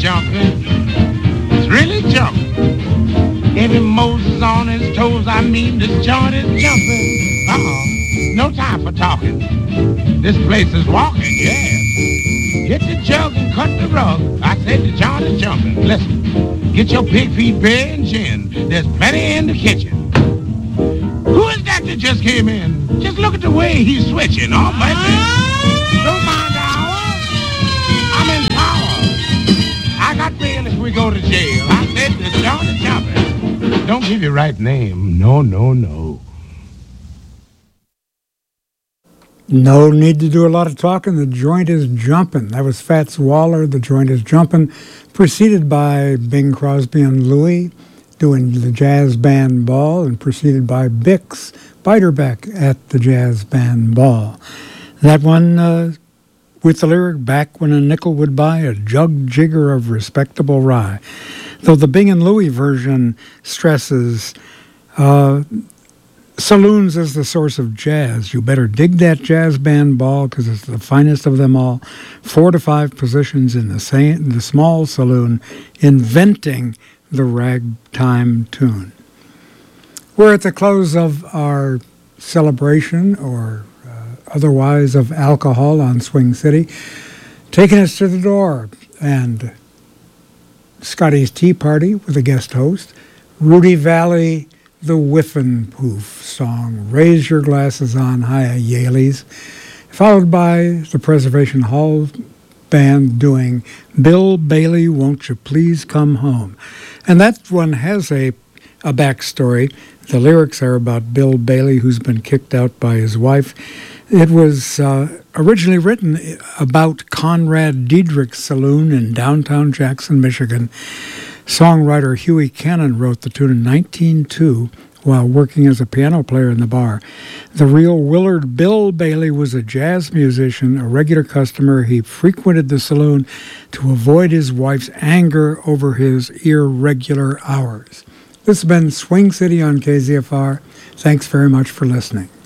jumping. It's really jumping. Every Moses on his toes, I mean this joint is jumping. No time for talking. This place is walking, yes. Get the jug and cut the rug. I said the joint is jumping. Listen, get your pig feet bare and chin. There's plenty in the kitchen. Who is that just came in? Just look at the way he's switching. Oh, baby. Don't mind the hour. I'm in power. I got bail if we go to jail. I said the joint is jumping. Don't give your right name. No, no, no. No need to do a lot of talking. The joint is jumping. That was Fats Waller. The joint is jumping, preceded by Bing Crosby and Louie doing the Jazz Band Ball, and preceded by Bix Beiderbecke at the Jazz Band Ball. That one with the lyric, back when a nickel would buy a jug jigger of respectable rye. Though the Bing and Louie version stresses saloons as the source of jazz. You better dig that Jazz Band Ball because it's the finest of them all. 4 to 5 positions in the small saloon, inventing the ragtime tune. We're at the close of our celebration or otherwise of alcohol on Swing City, taking us to the door, and Scotty's Tea Party with a guest host, Rudy Valley, the Whiffin' Poof song, Raise Your Glasses on High, Yaleys, followed by the Preservation Hall Band doing Bill Bailey, Won't You Please Come Home. And that one has a backstory. The lyrics are about Bill Bailey, who's been kicked out by his wife. It was originally written about Conrad Diedrich's saloon in downtown Jackson, Michigan. Songwriter Huey Cannon wrote the tune in 1902 while working as a piano player in the bar. The real Willard Bill Bailey was a jazz musician, a regular customer. He frequented the saloon to avoid his wife's anger over his irregular hours. This has been Swing City on KZFR. Thanks very much for listening.